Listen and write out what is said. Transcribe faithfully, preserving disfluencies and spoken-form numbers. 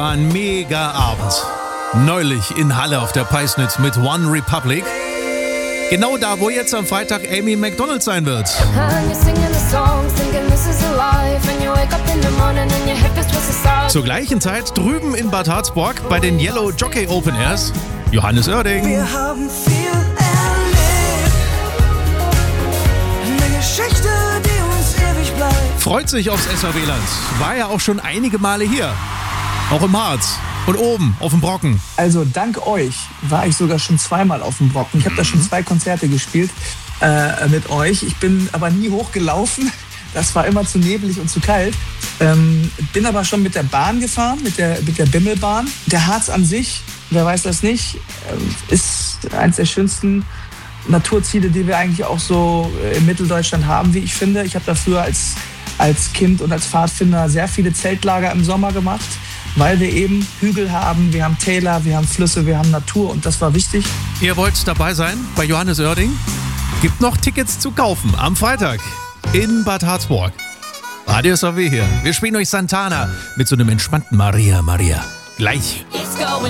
Ein mega Abend. Neulich in Halle auf der Peisnitz mit One Republic. Genau da, wo jetzt am Freitag Amy Macdonald sein wird. Zur gleichen Zeit drüben in Bad Harzburg bei den Yellow Jockey Open Airs Johannes Oerding. Wir haben viel erlebt, eine Geschichte, die uns ewig bleibt. Freut sich aufs S A W-Land. War ja auch schon einige Male hier. Auch im Harz. Und oben auf dem Brocken. Also dank euch war ich sogar schon zweimal auf dem Brocken. Ich habe da schon zwei Konzerte gespielt äh, mit euch. Ich bin aber nie hochgelaufen. Das war immer zu nebelig und zu kalt. Ähm, bin aber schon mit der Bahn gefahren, mit der, mit der Bimmelbahn. Der Harz an sich, wer weiß das nicht, äh, ist eines der schönsten Naturziele, die wir eigentlich auch so in Mitteldeutschland haben, wie ich finde. Ich habe da früher als, als Kind und als Pfadfinder sehr viele Zeltlager im Sommer gemacht, weil wir eben Hügel haben, wir haben Täler, wir haben Flüsse, wir haben Natur und das war wichtig. Ihr wollt dabei sein bei Johannes Oerding? Gibt noch Tickets zu kaufen am Freitag in Bad Harzburg. Radio S A W hier. Wir spielen euch Santana mit so einem entspannten Maria Maria. Gleich.